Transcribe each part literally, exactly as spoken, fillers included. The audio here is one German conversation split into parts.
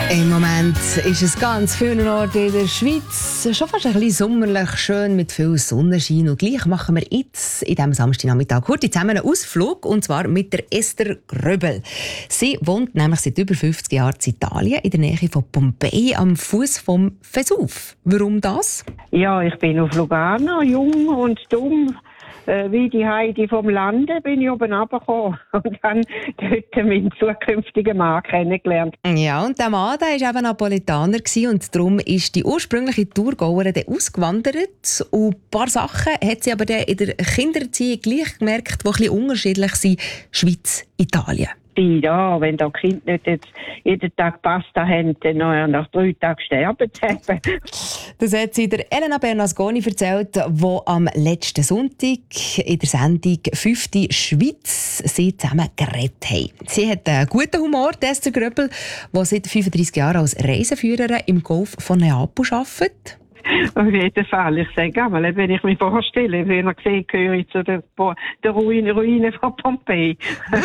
Im Moment ist es ganz vielen Orten in der Schweiz schon fast ein bisschen sommerlich schön mit viel Sonnenschein. Und gleich machen wir jetzt in diesem Samstagnachmittag heute zusammen einen Ausflug, und zwar mit der Esther Gröbel. Sie wohnt nämlich seit über fünfzig Jahren in Italien, in der Nähe von Pompeji, am Fuß vom Vesuv. Warum das? Ja, ich bin auf Lugano, jung und dumm. Äh, wie die Heidi vom Lande bin ich oben runtergekommen und habe dort meinen zukünftigen Mann kennengelernt. Ja, und der Mann der war eben Napolitaner und darum ist die ursprüngliche Thurgauerin dann ausgewandert. Und ein paar Sachen hat sie aber dann in der Kindererziehung gleich gemerkt, die ein bisschen unterschiedlich sind: Schweiz, Italien. Ja, wenn die Kinder nicht jetzt jeden Tag Pasta haben, dann nach drei Tagen sterben sie. Das hat sie der Elena Bernasconi erzählt, die am letzten Sonntag in der Sendung «Fünfte Schweiz» sie zusammen geredet haben. Sie hat einen guten Humor, Esther Gröbel, die seit fünfunddreissig Jahren als Reiseführerin im Golf von Neapel arbeitet. Auf jeden Fall. Ich sage einmal, wenn ich mich vorstelle, wie ich sehe, gehöre ich zu den Ruinen, Ruinen von Pompeji.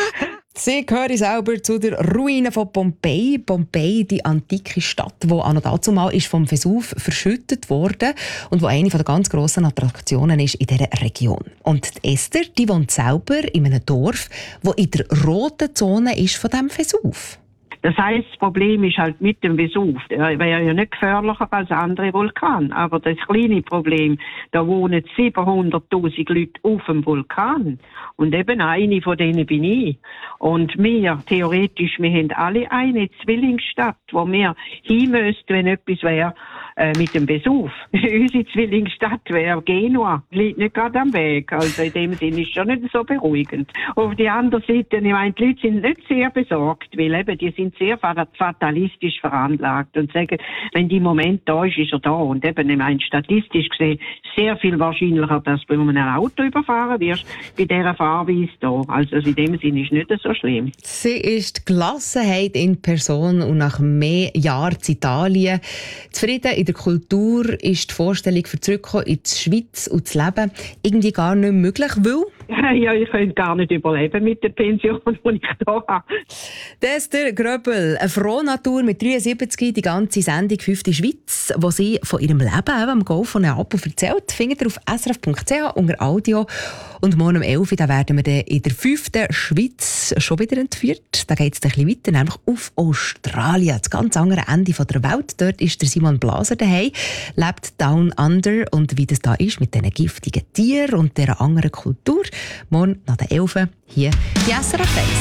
Sie gehören selber zu der Ruine von Pompeji. Pompeji, die antike Stadt, die an und dazu mal ist vom Vesuv verschüttet wurde und wo eine der ganz grossen Attraktionen ist in dieser Region. Und die Esther, die wohnt selber in einem Dorf, das in der roten Zone ist von diesem Vesuv. Das heisst, das Problem ist halt mit dem Vesuv. Er wäre ja nicht gefährlicher als andere Vulkane. Aber das kleine Problem, da wohnen siebenhunderttausend Leute auf dem Vulkan. Und eben eine von denen bin ich. Und wir, theoretisch, wir haben alle eine Zwillingsstadt, wo wir hin müssten, wenn etwas wäre, äh, mit dem Vesuv. Unsere Zwillingsstadt wäre Genua. Liegt nicht gerade am Weg. Also in dem Sinne ist schon nicht so beruhigend. Auf der anderen Seite, ich meine, die Leute sind nicht sehr besorgt, weil eben, die sind sehr fatalistisch veranlagt und sagen, wenn die Moment da ist, ist er da. Und eben, ich meine, statistisch gesehen sehr viel wahrscheinlicher, dass du bei einem Auto überfahren wirst, bei dieser Fahrweise da. Also in dem Sinne ist nicht so schlimm. Sie ist die Gelassenheit in Person und nach mehr Jahren in Italien zufrieden. In der Kultur ist die Vorstellung für zurückkommen in die Schweiz und das Leben irgendwie gar nicht möglich, weil... Ja, ich könnte gar nicht überleben mit der Pension, die ich hier habe. Esther Gröbel, eine Frohnatur mit dreiundsiebzig, die ganze Sendung «Fünfte Schweiz», wo sie von ihrem Leben eben am Golf von Neapel erzählt, findet ihr auf s r f punkt c h unter Audio. Und morgen um elf Uhr da werden wir dann in der «Fünften Schweiz» schon wieder entführt. Da geht es ein bisschen weiter, nämlich auf Australien, das ganz andere Ende der Welt. Dort ist der Simon Blaser daheim, lebt Down Under, und wie das da ist mit diesen giftigen Tieren und dieser anderen Kultur. Morgen nach der elf Uhr hier die S R F eins.